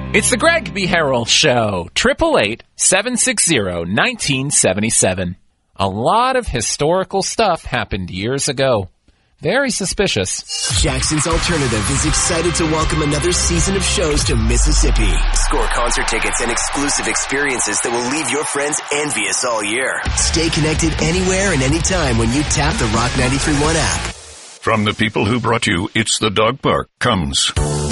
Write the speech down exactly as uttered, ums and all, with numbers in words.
It's the Greg B. Harrell Show, eight eight eight, seven six zero, one nine seven seven. A lot of historical stuff happened years ago. Very suspicious. Jackson's Alternative is excited to welcome another season of shows to Mississippi. Score concert tickets and exclusive experiences that will leave your friends envious all year. Stay connected anywhere and anytime when you tap the Rock ninety-three point one app. From the people who brought you It's the Dog Park comes